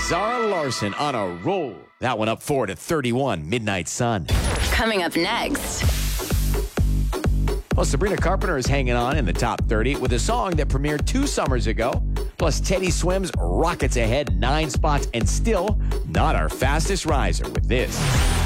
Zara Larson on a roll. That one up 4 to 31, Midnight Sun. Coming up next. Well, Sabrina Carpenter is hanging on in the top 30 with a song that premiered 2 summers ago. Plus, Teddy Swims rockets ahead 9 spots and still not our fastest riser with this.